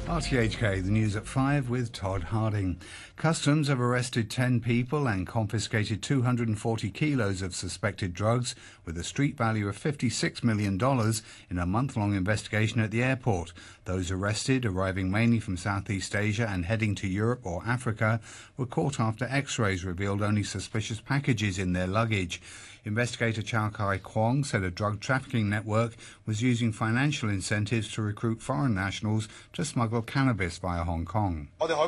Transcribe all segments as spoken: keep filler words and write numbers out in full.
R T H K, the news at five with Todd Harding. Customs have arrested ten people and confiscated two hundred forty kilos of suspected drugs with a street value of fifty-six million dollars in a month-long investigation at the airport. Those arrested, arriving mainly from Southeast Asia and heading to Europe or Africa, were caught after x-rays revealed only suspicious packages in their luggage. Investigator Chow Kai Kwong said a drug trafficking network was using financial incentives to recruit foreign nationals to smuggle cannabis via Hong Kong.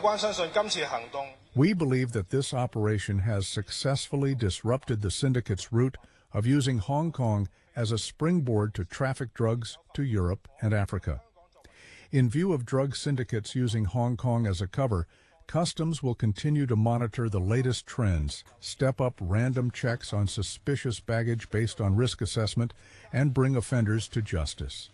We believe that this operation has successfully disrupted the syndicate's route of using Hong Kong as a springboard to traffic drugs to Europe and Africa. In view of drug syndicates using Hong Kong as a cover, Customs will continue to monitor the latest trends, step up random checks on suspicious baggage based on risk assessment, and bring offenders to justice.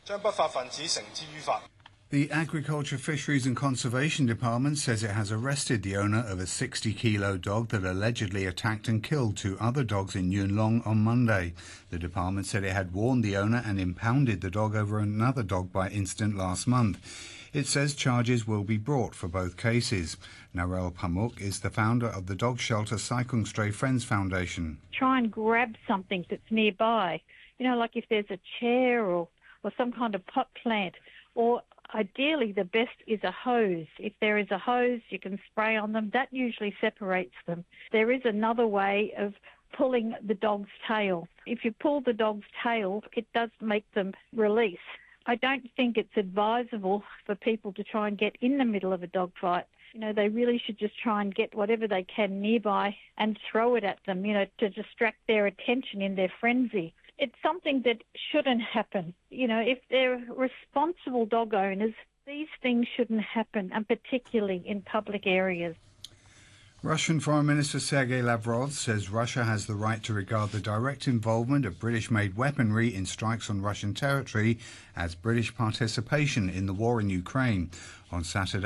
The Agriculture, Fisheries and Conservation Department says it has arrested the owner of a sixty kilo dog that allegedly attacked and killed two other dogs in Yuen Long on Monday. The department said it had warned the owner and impounded the dog over another dog bite incident last month. It says charges will be brought for both cases. Narelle Pamuk is the founder of the dog shelter Sai Kung Stray Friends Foundation. Try and grab something that's nearby, you know, like if there's a chair or, or some kind of pot plant, or ideally the best is a hose. If there is a hose, you can spray on them. That usually separates them. There is another way of pulling the dog's tail. If you pull the dog's tail, it does make them release. I don't think it's advisable for people to try and get in the middle of a dog fight. You know, they really should just try and get whatever they can nearby and throw it at them, you know, to distract their attention in their frenzy. It's something that shouldn't happen. You know, if they're responsible dog owners, these things shouldn't happen, and particularly in public areas. Russian Foreign Minister Sergei Lavrov says Russia has the right to regard the direct involvement of British-made weaponry in strikes on Russian territory as British participation in the war in Ukraine. On Saturday,